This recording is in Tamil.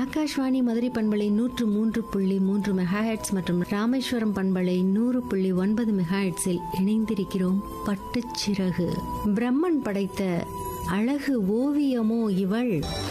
ஆகாஷ்வாணி மதுரை பண்பலை 103.3 மெகாஹெட்ஸ் மற்றும் ராமேஸ்வரம் பண்பலை 100.9 மெகாஹெட்ஸில் இணைந்திருக்கிறோம். பட்டுச்சிறகு. பிரம்மன் படைத்த அழகு ஓவியமோ இவள்,